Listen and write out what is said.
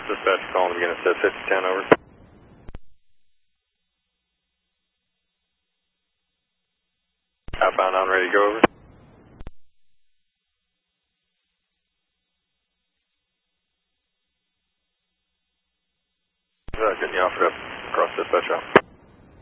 Dispatch calling to begin at 5010, over. Outbound on, ready to go, over. Getting you offered up across dispatch out.